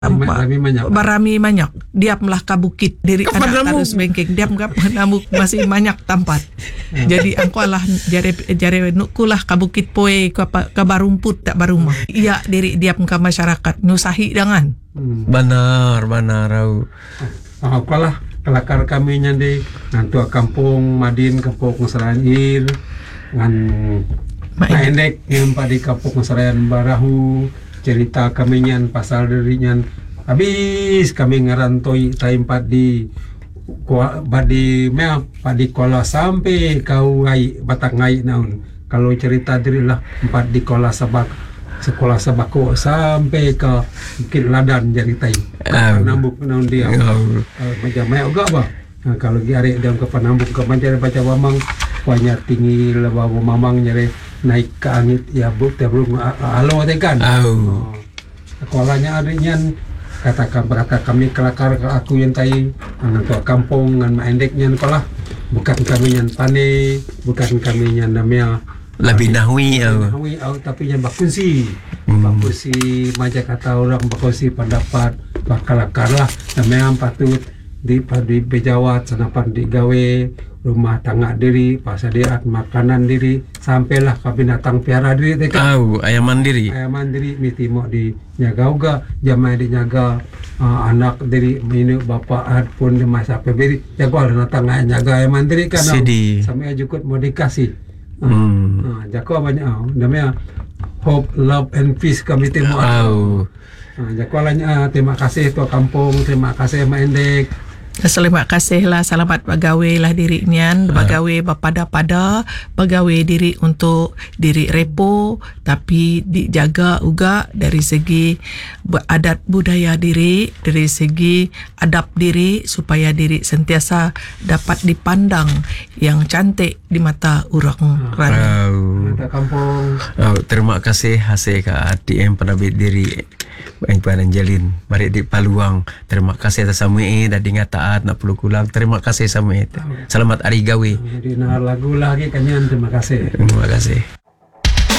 Barami banyak. Diamlah ka bukit diri anak terus bengkeng. Diam ka panamuk masih banyak tempat. Jadi angko lah jare nukulah ka bukit poe ka barumput tak barumah. Iya diri diam ka masyarakat nyusahi dengan. Benar au. Ako lah kelakar kami nyandi nantua kampung Madin kampung Serayan ngan Maendek yang pada kampung Serayan Barahu cerita kami nyan pasal dirinya habis kami ngerantoi taimpat di padi kola sampai kau ngai batak ngai naun kalau cerita dirilah empat di kola sekolah sabako sampai ke Bukit Ladan jadi tai Panambuk naun dia macam mai oga ba kalau giare dalam ke Panambuk ke mencari baca mamang banyak tinggi lebawa mamang nyari naik ke angit ya belum halo tekan sekolahnya adanya katakan berkata kami kelakar ke aku yang tai anak tua kampung ngan maendeknya sekolah bukan kami yang pane bukan kami yang namanya lebih nahui tapi yang bakunsi macam kata orang bakunsi pendapat bakalakar lah namanya patut di bejawat senapan digawe rumah tangga diri pasadiat makanan diri sampailah ke binatang piara diri ayam mandiri miti mau dinyaga uga jamai dinyaga anak diri minum bapak pun di masa pebiri jago ada tangga nyaga ayam mandiri kan sampai ajukut mau dikasih jago banyak namanya hope love and peace kami temu jago lahnya terima kasih tua kampung terima kasih Maendek. Terima kasih lah, selamat pegawai lah diri nian, pegawai pada pegawai diri untuk diri repo, tapi dijaga juga dari segi adat budaya diri, dari segi adab diri supaya diri sentiasa dapat dipandang yang cantik di mata orang mata kampung. Terima kasih hasil ke ATM penabit diri Puan Angelin mari di Paluang. Terima kasih atas samui dah dengar taat nak perlu kulang. Terima kasih samui. Selamat hari gawe. Jadi lagu lagi kanyan terima kasih. Terima kasih.